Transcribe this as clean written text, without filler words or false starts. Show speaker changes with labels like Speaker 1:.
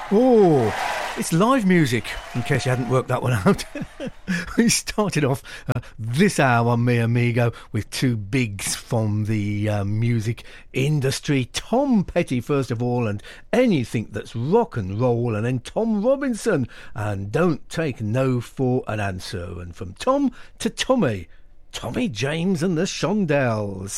Speaker 1: Oh, it's live music, in case you hadn't worked that one out. We started off this hour, mi amigo, with two bigs from the music industry. Tom Petty, first of all, and Anything That's Rock and Roll, and then Tom Robinson, and Don't Take No for an Answer. And from Tom to Tommy, Tommy James and the Shondells.